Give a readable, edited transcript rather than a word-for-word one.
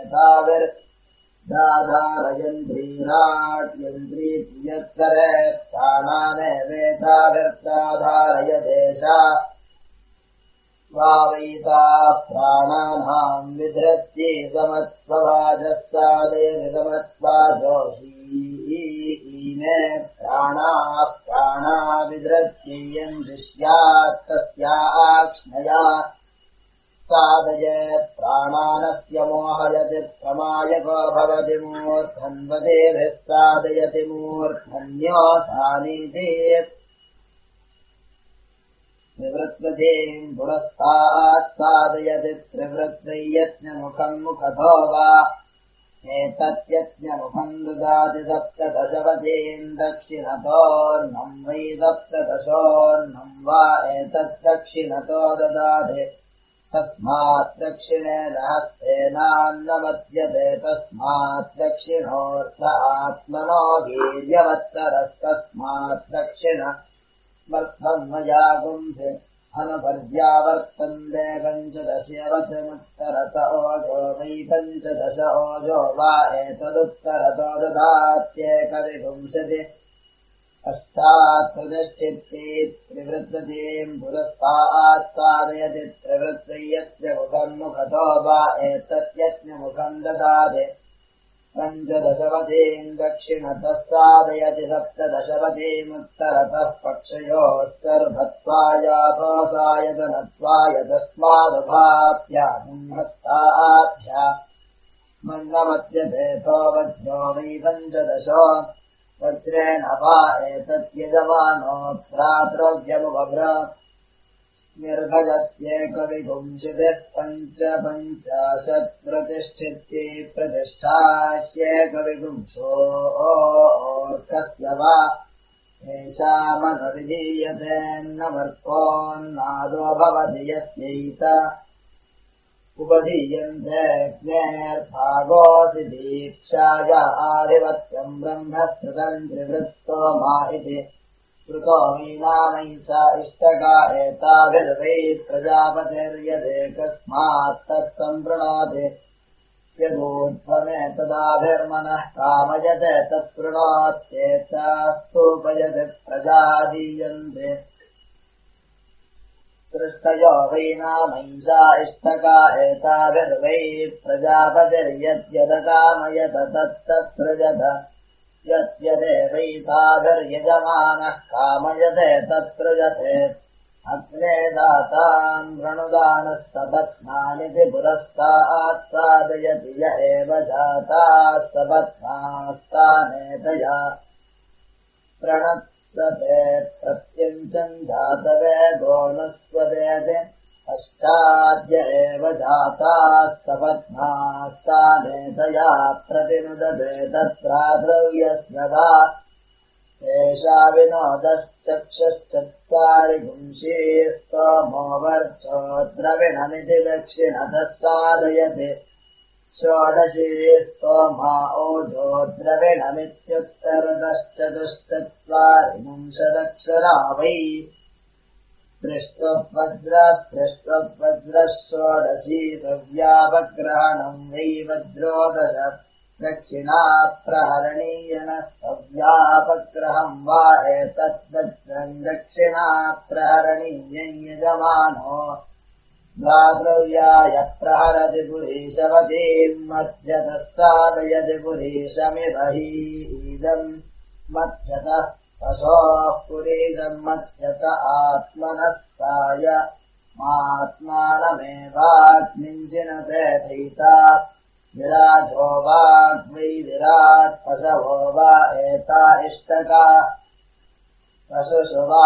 दाधारयन्त्रीराट्यन्त्री प्रियत्तरे प्राणानेवेताभिर्दाधारय देशा वावैताः प्राणानाम् विधृत्ये समत्ववाजस्तादयति समत्वाजोषीमे प्राणाः प्राणा विधृत्येयम् दृश्यात् तस्याक्ष्णया सादयेत् प्राणानस्य मोहयति प्रमायको भवति मूर्धन्वदेभिः सादयति मूर्धन्योऽसानीचेत् त्रिवृत्वतीम् पुरस्तात् सादयति त्रिवृत्वैयज्ञमुखम् मुखतो वा एतत्यज्ञमुखम् ददाति सप्तदशवतीम् दक्षिणतोऽर्णम् वै सप्तदशोऽर्णम् वा एतद्दक्षिणतो ददाति तस्मात् दक्षिणेन हस्तेनान्नमद्यते तस्मात् दक्षिणोऽर्थ आत्मनो वीर्यवत्तरस्तस्मात् दक्षिण मया अनुपर्यावर्तन्ते पञ्चदशवतमुत्तरत ओजो वै पञ्चदश ओजो वा एतदुत्तरतो ददात्येकविंशति पश्चात् प्रतिष्ठिते त्रिवृत्ततीम् पुरस्तात् साधयति त्रिवृत्तयज्ञमुखन्मुखतो वा एतद्यज्ञमुखम् ददाति पञ्चदशवतीम् दक्षिणतः साधयति सप्तदशवतीमुत्तरतः पक्षयोस्तर्भत्वायातोसायतनत्वाय तस्मादुभाभ्यामुहस्ताभ्या मन्नमद्यतेतो वज्रो वै पञ्चदशो वज्रेण वा एतद्यजमानो भ्रातृव्यमुभ्र निर्भजत्येकविंशतिः पञ्चपञ्चाशत् प्रतिष्ठित्ये प्रतिष्ठास्येकविंशोऽर्कस्य वा येषामनविधीयतेऽन्नमर्कोन्नादो भवति यस्यैत उपधीयन्ते ज्ञेर्भागोऽसि दीक्षाया आधिपत्यम् ब्रह्मस्मृतम् त्रिवृत्तो मा इति श्रुतो मीनामयिषा इष्टका एताभिर्वै प्रजापतिर्यदेकस्मात् तत्सम्पृणोति यदूर्ध्वमेतदाभिर्मनः कामयते तत्पृणोत्येतास्तूपयति प्रजादीयन्ते सृष्टयो वै नामयिषा इष्टका एताभिर्वै प्रजापतिर्यद्यदकामयत तत्तत्सृजत यद्यदेवैताभिर्यजमानः कामयते तत्सृजते अग्ने दातान् वृणुदानः सपत्नानिति पुरस्तात् साधयति य एव जाताः सपत्नास्तानेतया प्रणत्सते प्रत्यञ्चम् जातवेदो न स्वदेति अष्टाद्य एव जाताः सपत्नास्तानेतया प्रतिनुदते तत्राद्रव्यस्य वा एषा विनोदश्चक्षुश्चत्वारि पुंसीः स्तोमो वर्चो द्रविणमिति दक्षिणतः साधयति षोडशी स्तोमा ओजो द्रविणमित्युत्तरतश्चतुश्चत्वारिंशदक्षरा वै त्रिष्टवज्रः षोडशी सव्यापग्रहणम् वै वज्रोदश दक्षिणाप्रहरणीयन सव्यापग्रहम् वा एतद्वज्रम् दक्षिणाप्रहरणीयम् यजमानो द्वाद्रव्याय प्रहरति पुरीशवतीम् मध्यतः साधयति पुरीशमिवहीदम् मध्यतः पशोः पुरीदम् मध्यत आत्मनस्ताय मात्मानमेवाग्निञ्जिनते धीता विराजो वाग्वै विराट् पशवो वा एता इष्टका पशुषु वा